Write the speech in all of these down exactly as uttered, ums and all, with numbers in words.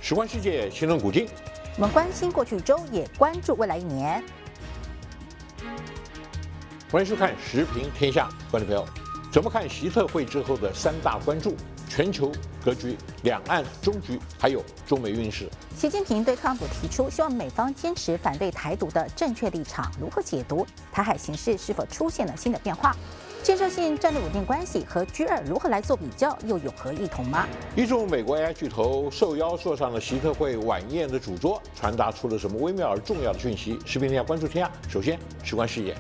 时观世界，新论古今。 我们关心过去一周，也关注未来一年。 欢迎收看《时评天下》，观众朋友，怎么看习特会之后的三大关注？全球格局、两岸终局，还有中美运势。 习近平对特朗普提出，希望美方坚持反对台独的正确立场，如何解读？台海形势是否出现了新的变化？建设性战略稳定关系和 G 二如何来做比较，又有何异同吗？ 一众美国 A I 巨头受邀坐上了习特会晚宴的主桌，传达出了什么微妙而重要的讯息？视频天下关注天下，首先事关事业。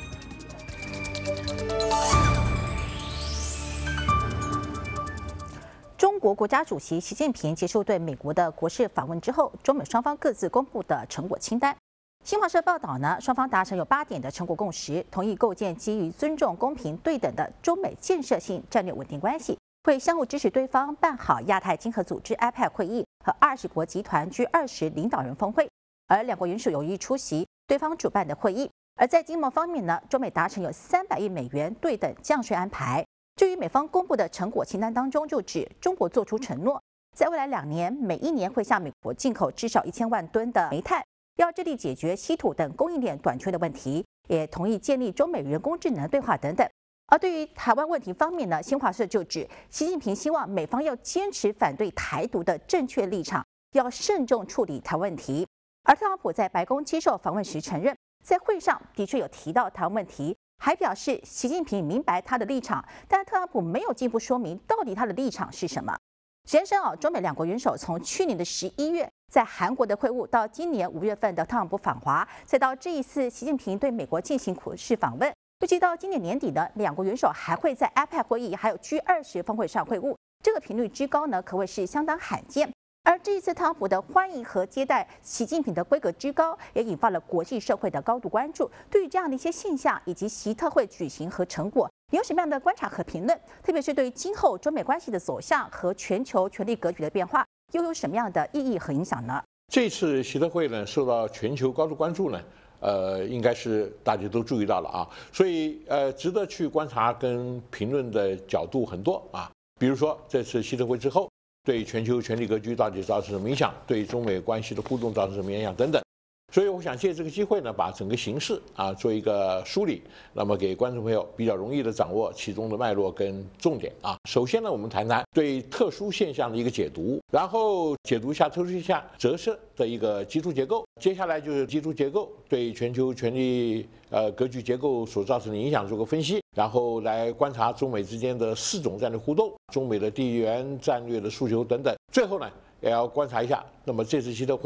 中国国家主席习近平结束对美国的国事访问之后，中美双方各自公布的成果清单。新华社报道呢，双方达成有八点的成果共识，同意构建基于尊重、公平、对等的中美建设性战略稳定关系，会相互支持对方办好亚太经合组织 I P E C 会议和二十国集团 G 二十领导人峰会，而两国元首有意出席对方主办的会议。而在经贸方面呢，中美达成有三百亿美元对等降税安排。至于美方公布的成果清单当中，就指中国做出承诺，在未来两年，每一年会向美国进口至少一千万吨的煤炭，要致力解决稀土等供应链短缺的问题，也同意建立中美人工智能对话等等。而对于台湾问题方面呢，新华社就指，习近平希望美方要坚持反对台独的正确立场，要慎重处理台湾问题。而特朗普在白宫接受访问时承认，在会上的确有提到台湾问题。还表示，习近平明白他的立场，但特朗普没有进一步说明到底他的立场是什么。先生啊，中美两国元首从去年的十一月在韩国的会晤，到今年五月份的特朗普访华，再到这一次习近平对美国进行国事访问，预计到今年年底呢，两国元首还会在 I P E C 会议还有 G 二十峰会上会晤，这个频率之高呢，可谓是相当罕见。而这一次特朗普的欢迎和接待习近平的规格之高，也引发了国际社会的高度关注。对于这样的一些现象以及习特会举行和成果，你有什么样的观察和评论？特别是对于今后中美关系的走向和全球权力格局的变化，又有什么样的意义和影响呢？ 这次习特会呢，受到全球高度关注呢，呃，应该是大家都注意到了啊，所以呃，值得去观察跟评论的角度很多啊。比如说这次习特会之后，对全球权力格局到底造成什么影响？对中美关系的互动造成什么影响？等等。所以我想借这个机会呢，把整个形势啊做一个梳理，那么给观众朋友比较容易的掌握其中的脉络跟重点啊。首先呢，我们谈谈对特殊现象的一个解读，然后解读一下特殊现象折射的一个基础结构。接下来就是基础结构对全球权力呃格局结构所造成的影响做个分析，然后来观察中美之间的四种战略互动、中美的地缘战略的诉求等等。最后呢，也要观察一下，那么这次习特会